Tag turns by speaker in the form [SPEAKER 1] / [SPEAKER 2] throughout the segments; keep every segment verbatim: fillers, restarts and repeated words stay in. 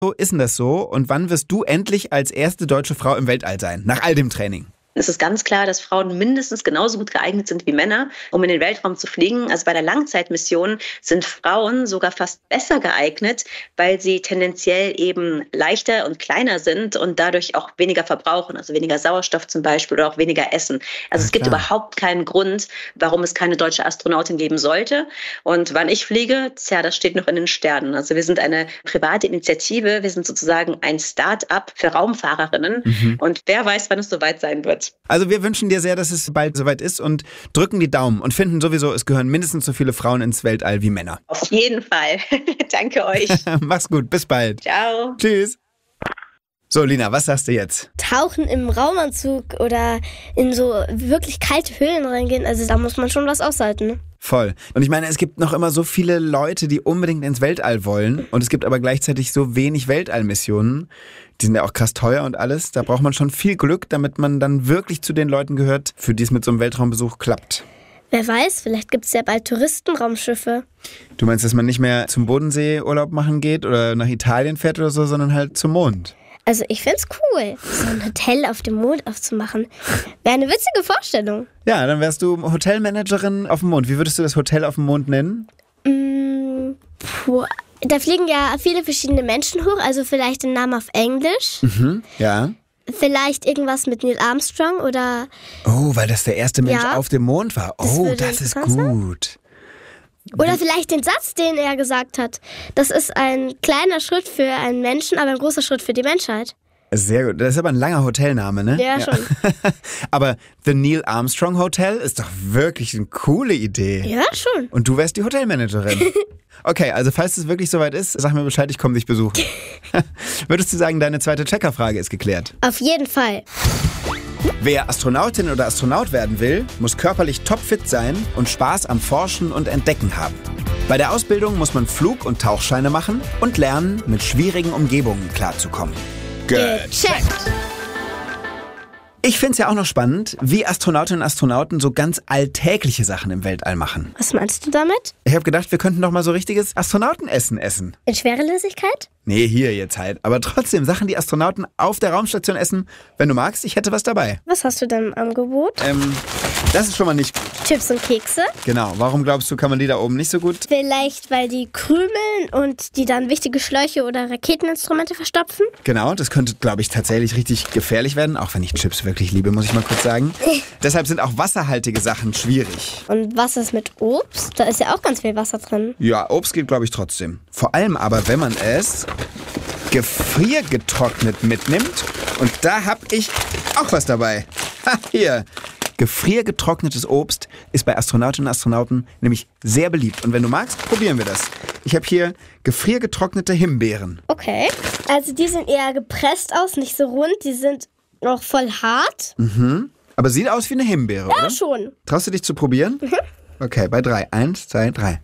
[SPEAKER 1] Wo ist denn das so? Und wann wirst du endlich als erste deutsche Frau im Weltall sein? Nach all dem Training.
[SPEAKER 2] Es ist ganz klar, dass Frauen mindestens genauso gut geeignet sind wie Männer, um in den Weltraum zu fliegen. Also bei der Langzeitmission sind Frauen sogar fast besser geeignet, weil sie tendenziell eben leichter und kleiner sind und dadurch auch weniger verbrauchen, also weniger Sauerstoff zum Beispiel oder auch weniger essen. Also ja, es gibt klar. überhaupt keinen Grund, warum es keine deutsche Astronautin geben sollte. Und wann ich fliege, tja, das steht noch in den Sternen. Also wir sind eine private Initiative, wir sind sozusagen ein Start-up für Raumfahrerinnen. Mhm. Und wer weiß, wann es soweit sein wird.
[SPEAKER 1] Also wir wünschen dir sehr, dass es bald soweit ist und drücken die Daumen und finden sowieso, es gehören mindestens so viele Frauen ins Weltall wie Männer.
[SPEAKER 2] Auf jeden Fall. Danke euch.
[SPEAKER 1] Mach's gut, bis bald.
[SPEAKER 2] Ciao.
[SPEAKER 1] Tschüss. So, Lina, was sagst du jetzt?
[SPEAKER 3] Tauchen im Raumanzug oder in so wirklich kalte Höhlen reingehen, also da muss man schon was aushalten, ne?
[SPEAKER 1] Voll. Und ich meine, es gibt noch immer so viele Leute, die unbedingt ins Weltall wollen. Und es gibt aber gleichzeitig so wenig Weltallmissionen. Die sind ja auch krass teuer und alles. Da braucht man schon viel Glück, damit man dann wirklich zu den Leuten gehört, für die es mit so einem Weltraumbesuch klappt.
[SPEAKER 3] Wer weiß, vielleicht gibt es ja bald Touristenraumschiffe.
[SPEAKER 1] Du meinst, dass man nicht mehr zum Bodensee Urlaub machen geht oder nach Italien fährt oder so, sondern halt zum Mond?
[SPEAKER 3] Also ich find's cool, so ein Hotel auf dem Mond aufzumachen. Wäre eine witzige Vorstellung.
[SPEAKER 1] Ja, dann wärst du Hotelmanagerin auf dem Mond. Wie würdest du das Hotel auf dem Mond nennen?
[SPEAKER 3] Mm, puh. Da fliegen ja viele verschiedene Menschen hoch, also vielleicht den Namen auf Englisch.
[SPEAKER 1] Mhm, ja.
[SPEAKER 3] Vielleicht irgendwas mit Neil Armstrong oder...
[SPEAKER 1] Oh, weil das der erste Mensch
[SPEAKER 3] ja,
[SPEAKER 1] auf dem Mond war. Oh, das, das ist gut. Sein.
[SPEAKER 3] Oder vielleicht den Satz, den er gesagt hat. Das ist ein kleiner Schritt für einen Menschen, aber ein großer Schritt für die Menschheit.
[SPEAKER 1] Sehr gut. Das ist aber ein langer Hotelname, ne?
[SPEAKER 3] Ja, ja. schon.
[SPEAKER 1] Aber The Neil Armstrong Hotel ist doch wirklich eine coole Idee.
[SPEAKER 3] Ja, schon.
[SPEAKER 1] Und du wärst die Hotelmanagerin. Okay, also falls es wirklich soweit ist, sag mir Bescheid, ich komme dich besuchen. Würdest du sagen, deine zweite Checkerfrage ist geklärt?
[SPEAKER 3] Auf jeden Fall.
[SPEAKER 1] Wer Astronautin oder Astronaut werden will, muss körperlich topfit sein und Spaß am Forschen und Entdecken haben. Bei der Ausbildung muss man Flug- und Tauchscheine machen und lernen, mit schwierigen Umgebungen klarzukommen.
[SPEAKER 3] Gecheckt!
[SPEAKER 1] Ich finde es ja auch noch spannend, wie Astronautinnen und Astronauten so ganz alltägliche Sachen im Weltall machen.
[SPEAKER 3] Was meinst du damit?
[SPEAKER 1] Ich habe gedacht, wir könnten doch mal so richtiges Astronautenessen essen.
[SPEAKER 3] In Schwerelosigkeit?
[SPEAKER 1] Nee, hier jetzt halt. Aber trotzdem, Sachen, die Astronauten auf der Raumstation essen. Wenn du magst, ich hätte was dabei.
[SPEAKER 3] Was hast du denn im Angebot?
[SPEAKER 1] Ähm, das ist schon mal nicht gut.
[SPEAKER 3] Chips und Kekse?
[SPEAKER 1] Genau. Warum glaubst du, kann man die da oben nicht so gut?
[SPEAKER 3] Vielleicht, weil die krümeln und die dann wichtige Schläuche oder Raketeninstrumente verstopfen?
[SPEAKER 1] Genau, das könnte, glaube ich, tatsächlich richtig gefährlich werden. Auch wenn ich Chips wirklich liebe, muss ich mal kurz sagen. Deshalb sind auch wasserhaltige Sachen schwierig.
[SPEAKER 3] Und was ist mit Obst? Da ist ja auch ganz viel Wasser drin.
[SPEAKER 1] Ja, Obst geht, glaube ich, trotzdem. Vor allem aber, wenn man es gefriergetrocknet mitnimmt. Und da habe ich auch was dabei. Ha, hier. Gefriergetrocknetes Obst ist bei Astronautinnen und Astronauten nämlich sehr beliebt. Und wenn du magst, probieren wir das. Ich habe hier gefriergetrocknete Himbeeren.
[SPEAKER 3] Okay. Also die sind eher gepresst aus, nicht so rund. Die sind noch voll hart.
[SPEAKER 1] Mhm. Aber sieht aus wie eine Himbeere,
[SPEAKER 3] ja,
[SPEAKER 1] oder?
[SPEAKER 3] Ja, schon.
[SPEAKER 1] Traust du dich zu probieren?
[SPEAKER 3] Mhm.
[SPEAKER 1] Okay, bei drei. Eins, zwei, drei.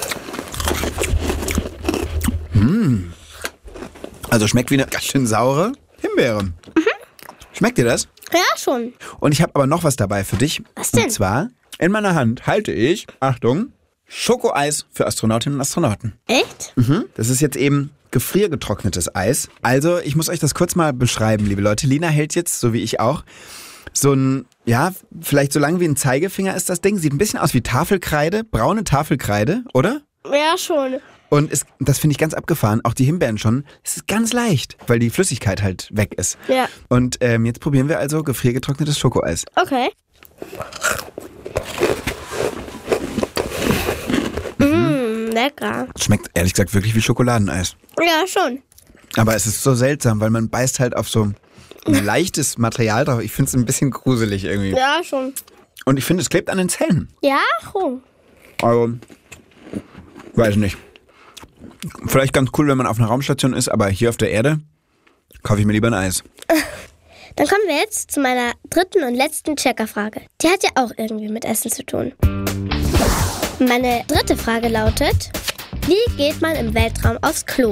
[SPEAKER 1] Mmh. Also schmeckt wie eine ganz schön saure Himbeere. Mhm. Schmeckt dir das?
[SPEAKER 3] Ja, schon.
[SPEAKER 1] Und ich habe aber noch was dabei für dich.
[SPEAKER 3] Was denn?
[SPEAKER 1] Und zwar, in meiner Hand halte ich, Achtung, Schokoeis für Astronautinnen und Astronauten.
[SPEAKER 3] Echt?
[SPEAKER 1] Mhm. Das ist jetzt eben gefriergetrocknetes Eis. Also, ich muss euch das kurz mal beschreiben, liebe Leute. Lina hält jetzt, so wie ich auch, so ein, ja, vielleicht so lang wie ein Zeigefinger ist das Ding. Sieht ein bisschen aus wie Tafelkreide, braune Tafelkreide, oder?
[SPEAKER 3] Ja, schon.
[SPEAKER 1] Und es, das finde ich ganz abgefahren, auch die Himbeeren schon. Es ist ganz leicht, weil die Flüssigkeit halt weg ist.
[SPEAKER 3] Ja.
[SPEAKER 1] Und ähm, jetzt probieren wir also gefriergetrocknetes Schokoeis.
[SPEAKER 3] Okay. Mhm. Mmh, lecker.
[SPEAKER 1] Schmeckt ehrlich gesagt wirklich wie Schokoladeneis.
[SPEAKER 3] Ja, schon.
[SPEAKER 1] Aber es ist so seltsam, weil man beißt halt auf so ein leichtes Material drauf. Ich finde es ein bisschen gruselig irgendwie.
[SPEAKER 3] Ja, schon.
[SPEAKER 1] Und ich finde, es klebt an den Zähnen.
[SPEAKER 3] Ja, schon.
[SPEAKER 1] Also, weiß nicht. Vielleicht ganz cool, wenn man auf einer Raumstation ist, aber hier auf der Erde kaufe ich mir lieber ein Eis.
[SPEAKER 3] Dann kommen wir jetzt zu meiner dritten und letzten Checkerfrage. Die hat ja auch irgendwie mit Essen zu tun. Meine dritte Frage lautet, wie geht man im Weltraum aufs Klo?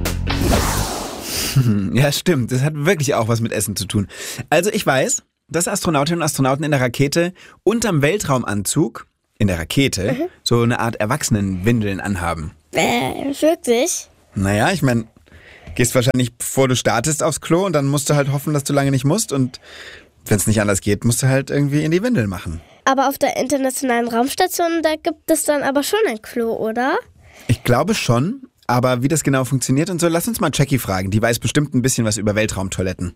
[SPEAKER 1] Ja, stimmt. Das hat wirklich auch was mit Essen zu tun. Also ich weiß, dass Astronautinnen und Astronauten in der Rakete unterm Weltraumanzug, in der Rakete, mhm. so eine Art Erwachsenenwindeln anhaben.
[SPEAKER 3] Äh, wirklich?
[SPEAKER 1] Naja, ich meine, Gehst wahrscheinlich, bevor du startest, aufs Klo und dann musst du halt hoffen, dass du lange nicht musst und wenn es nicht anders geht, musst du halt irgendwie in die Windel machen.
[SPEAKER 3] Aber auf der internationalen Raumstation, da gibt es dann aber schon ein Klo, oder?
[SPEAKER 1] Ich glaube schon, aber wie das genau funktioniert und so, lass uns mal Jackie fragen. Die weiß bestimmt ein bisschen was über Weltraumtoiletten.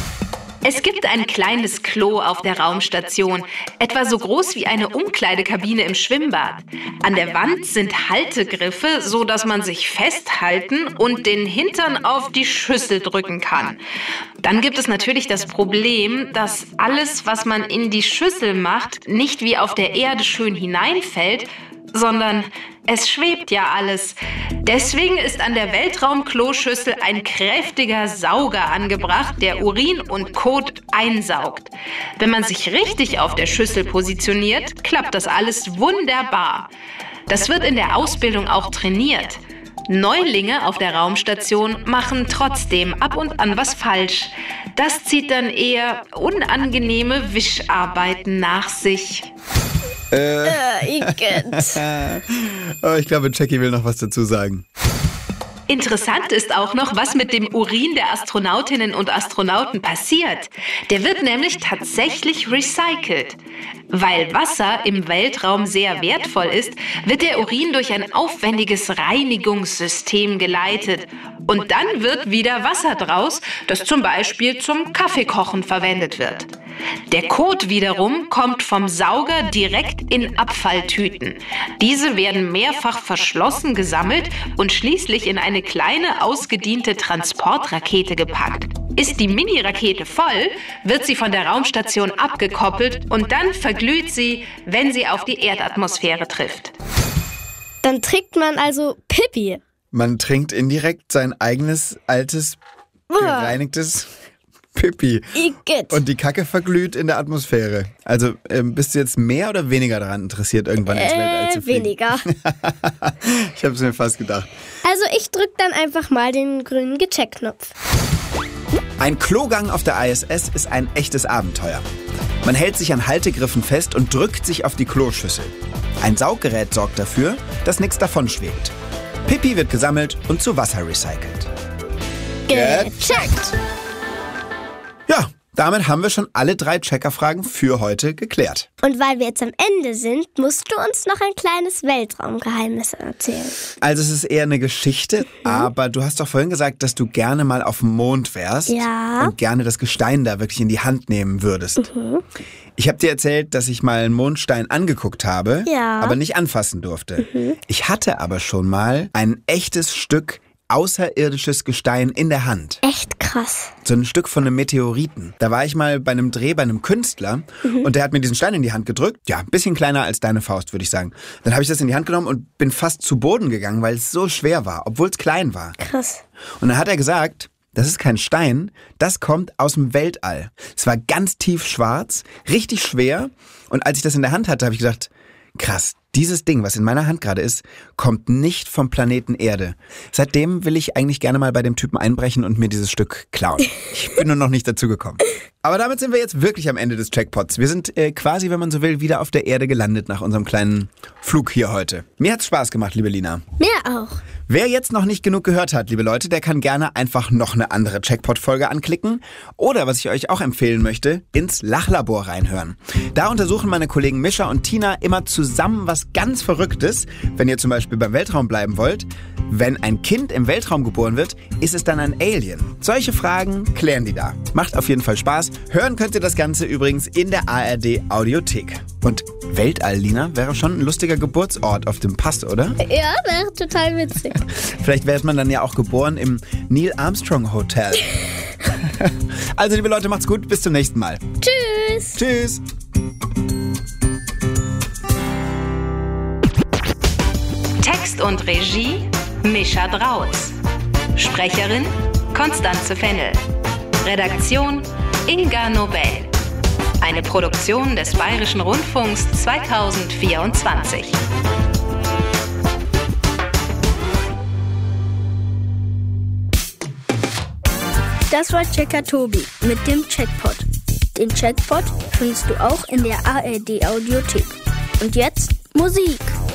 [SPEAKER 4] Es gibt ein kleines Klo auf der Raumstation, etwa so groß wie eine Umkleidekabine im Schwimmbad. An der Wand sind Haltegriffe, so dass man sich festhalten und den Hintern auf die Schüssel drücken kann. Dann gibt es natürlich das Problem, dass alles, was man in die Schüssel macht, nicht wie auf der Erde schön hineinfällt, sondern es schwebt ja alles. Deswegen ist an der Weltraumkloschüssel ein kräftiger Sauger angebracht, der Urin und Kot einsaugt. Wenn man sich richtig auf der Schüssel positioniert, klappt das alles wunderbar. Das wird in der Ausbildung auch trainiert. Neulinge auf der Raumstation machen trotzdem ab und an was falsch. Das zieht dann eher unangenehme Wischarbeiten nach sich.
[SPEAKER 1] Äh,
[SPEAKER 3] Äh, Igitt.
[SPEAKER 1] oh, ich glaube, Jackie will noch was dazu sagen.
[SPEAKER 4] Interessant ist auch noch, was mit dem Urin der Astronautinnen und Astronauten passiert. Der wird nämlich tatsächlich recycelt. Weil Wasser im Weltraum sehr wertvoll ist, wird der Urin durch ein aufwendiges Reinigungssystem geleitet. Und dann wird wieder Wasser draus, das zum Beispiel zum Kaffeekochen verwendet wird. Der Kot wiederum kommt vom Sauger direkt in Abfalltüten. Diese werden mehrfach verschlossen gesammelt und schließlich in eine kleine, ausgediente Transportrakete gepackt. Ist die Mini-Rakete voll, wird sie von der Raumstation abgekoppelt und dann verglüht sie, wenn sie auf die Erdatmosphäre trifft.
[SPEAKER 3] Dann trinkt man also Pipi.
[SPEAKER 1] Man trinkt indirekt sein eigenes, altes, gereinigtes Pipi.
[SPEAKER 3] Igitt.
[SPEAKER 1] Und die Kacke verglüht in der Atmosphäre. Also ähm, bist du jetzt mehr oder weniger daran interessiert, irgendwann ins Weltall zu
[SPEAKER 3] Äh,
[SPEAKER 1] fliegen?
[SPEAKER 3] weniger.
[SPEAKER 1] Ich habe es mir fast gedacht.
[SPEAKER 3] Also ich drück dann einfach mal den grünen Gecheck-Knopf.
[SPEAKER 1] Ein Klogang auf der I S S ist ein echtes Abenteuer. Man hält sich an Haltegriffen fest und drückt sich auf die Kloschüssel. Ein Sauggerät sorgt dafür, dass nichts davon schwebt. Pipi wird gesammelt und zu Wasser recycelt.
[SPEAKER 3] Gecheckt.
[SPEAKER 1] Ja, damit haben wir schon alle drei Checkerfragen für heute geklärt.
[SPEAKER 3] Und weil wir jetzt am Ende sind, musst du uns noch ein kleines Weltraumgeheimnis erzählen.
[SPEAKER 1] Also es ist eher eine Geschichte,
[SPEAKER 3] Mhm.
[SPEAKER 1] aber du hast doch vorhin gesagt, dass du gerne mal auf dem Mond wärst
[SPEAKER 3] Ja.
[SPEAKER 1] und gerne das Gestein da wirklich in die Hand nehmen würdest.
[SPEAKER 3] Mhm.
[SPEAKER 1] Ich habe dir erzählt, dass ich mal einen Mondstein angeguckt habe,
[SPEAKER 3] Ja.
[SPEAKER 1] aber nicht anfassen durfte.
[SPEAKER 3] Mhm.
[SPEAKER 1] Ich hatte aber schon mal ein echtes Stück außerirdisches Gestein in der Hand.
[SPEAKER 3] Echt krass.
[SPEAKER 1] So ein Stück von einem Meteoriten. Da war ich mal bei einem Dreh bei einem Künstler und der hat mir diesen Stein in die Hand gedrückt. Ja, ein bisschen kleiner als deine Faust, würde ich sagen. Dann habe ich das in die Hand genommen und bin fast zu Boden gegangen, weil es so schwer war, obwohl es klein war.
[SPEAKER 3] Krass.
[SPEAKER 1] Und dann hat er gesagt, das ist kein Stein, das kommt aus dem Weltall. Es war ganz tief schwarz, richtig schwer. Und als ich das in der Hand hatte, habe ich gedacht, krass, dieses Ding, was in meiner Hand gerade ist, kommt nicht vom Planeten Erde. Seitdem will ich eigentlich gerne mal bei dem Typen einbrechen und mir dieses Stück klauen. Ich bin nur noch nicht dazu gekommen. Aber damit sind wir jetzt wirklich am Ende des Checkpots. Wir sind äh, quasi, wenn man so will, wieder auf der Erde gelandet nach unserem kleinen Flug hier heute. Mir hat's Spaß gemacht, liebe Lina.
[SPEAKER 3] Mir auch.
[SPEAKER 1] Wer jetzt noch nicht genug gehört hat, liebe Leute, der kann gerne einfach noch eine andere Checkpot-Folge anklicken. Oder, was ich euch auch empfehlen möchte, ins Lachlabor reinhören. Da untersuchen meine Kollegen Mischa und Tina immer zusammen was ganz Verrücktes. Wenn ihr zum Beispiel beim Weltraum bleiben wollt, wenn ein Kind im Weltraum geboren wird, ist es dann ein Alien? Solche Fragen klären die da. Macht auf jeden Fall Spaß. Hören könnt ihr das Ganze übrigens in der A R D Audiothek. Und Weltall, Lina, wäre schon ein lustiger Geburtsort auf dem Pass, oder?
[SPEAKER 3] Ja, wäre total witzig.
[SPEAKER 1] Vielleicht wird man dann ja auch geboren im Neil Armstrong Hotel. Also, liebe Leute, macht's gut. Bis zum nächsten Mal.
[SPEAKER 3] Tschüss.
[SPEAKER 1] Tschüss.
[SPEAKER 4] Text und Regie Mischa Drautz. Sprecherin Konstanze Fennel. Redaktion Inga Nobel. Eine Produktion des Bayerischen Rundfunks zweitausendvierundzwanzig.
[SPEAKER 5] Das war Checker Tobi mit dem Checkpot. Den Checkpot findest du auch in der A R D Audiothek. Und jetzt Musik.